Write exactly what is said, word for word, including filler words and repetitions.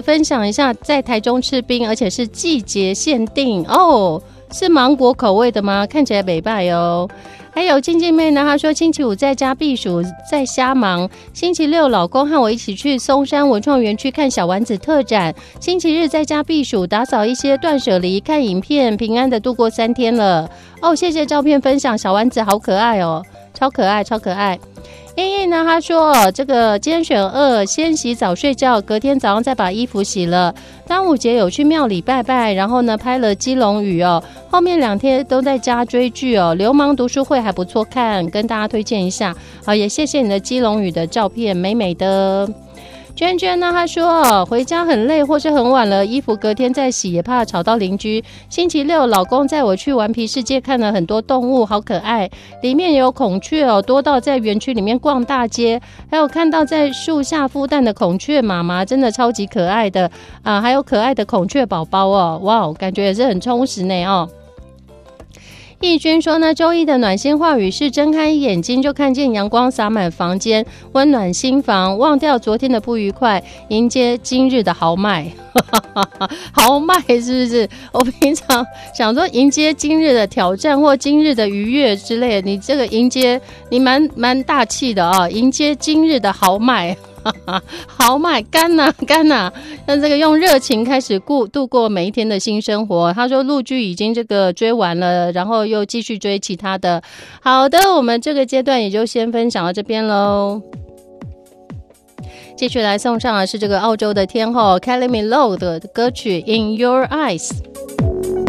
分享一下在台中吃冰，而且是季节限定哦，是芒果口味的吗？看起来美拜哦。还有静静妹呢，她说星期五在家避暑，在瞎忙。星期六老公和我一起去松山文创园区看小丸子特展。星期日在家避暑，打扫一些断舍离，看影片，平安的度过三天了。哦，谢谢照片分享，小丸子好可爱哦，超可爱，超可爱。燕燕呢，他说这个今天选二，先洗澡睡觉，隔天早上再把衣服洗了。端午节有去庙里拜拜，然后呢拍了基隆屿哦，后面两天都在家追剧哦。流氓读书会还不错看，跟大家推荐一下。好，也谢谢你的基隆屿的照片，美美的。娟娟呢，她说回家很累或是很晚了，衣服隔天再洗也怕吵到邻居。星期六老公载我去顽皮世界看了很多动物，好可爱，里面有孔雀哦，多到在园区里面逛大街，还有看到在树下孵蛋的孔雀妈妈，真的超级可爱的啊，还有可爱的孔雀宝宝哦，哇，感觉也是很充实呢哦。义军说呢，周一的暖心话语是睁开眼睛就看见阳光洒满房间，温暖心房，忘掉昨天的不愉快，迎接今日的豪迈。豪迈是不是？我平常想说迎接今日的挑战或今日的愉悦之类的，你这个迎接你蛮蛮大气的啊、哦，迎接今日的豪迈。豪迈干呐干呐，那这个用热情开始过度过每一天的新生活。他说陆剧已经这个追完了，然后又继续追其他的。好的，我们这个阶段也就先分享到这边咯。继续来送上的是这个澳洲的天后 Kylie Minogue 的歌曲 In Your Eyes。